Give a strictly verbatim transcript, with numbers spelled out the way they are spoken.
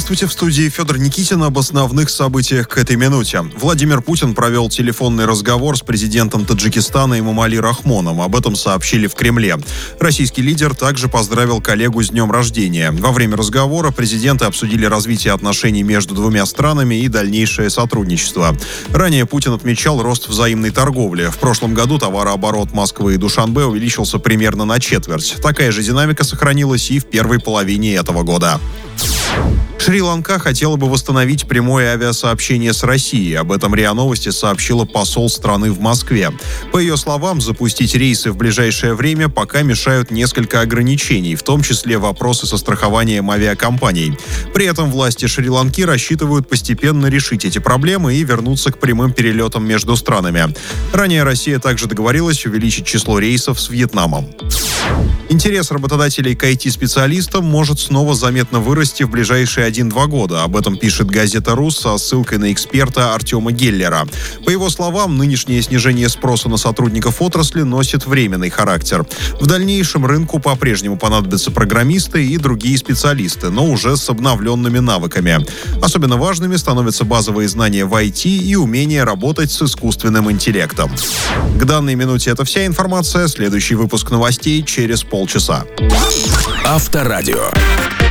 Здравствуйте, в студии Федор Никитин. Об основных событиях к этой минуте. Владимир Путин провел телефонный разговор с президентом Таджикистана Эмомали Рахмоном. Об этом сообщили в Кремле. Российский лидер также поздравил коллегу с днем рождения. Во время разговора президенты обсудили развитие отношений между двумя странами и дальнейшее сотрудничество. Ранее Путин отмечал рост взаимной торговли. В прошлом году товарооборот Москвы и Душанбе увеличился примерно на четверть. Такая же динамика сохранилась и в первой половине этого года. Шри-Ланка хотела бы восстановить прямое авиасообщение с Россией. Об этом РИА Новости сообщила посол страны в Москве. По ее словам, запустить рейсы в ближайшее время пока мешают несколько ограничений, в том числе вопросы со страхованием авиакомпаний. При этом власти Шри-Ланки рассчитывают постепенно решить эти проблемы и вернуться к прямым перелетам между странами. Ранее Россия также договорилась увеличить число рейсов с Вьетнамом. Интерес работодателей к ай ти-специалистам может снова заметно вырасти в ближайшие один-два года. Об этом пишет газета «Рус» со ссылкой на эксперта Артема Геллера. По его словам, нынешнее снижение спроса на сотрудников отрасли носит временный характер. В дальнейшем рынку по-прежнему понадобятся программисты и другие специалисты, но уже с обновленными навыками. Особенно важными становятся базовые знания в ай ти и умение работать с искусственным интеллектом. К данной минуте это вся информация. Следующий выпуск новостей через полчаса. Авторадио.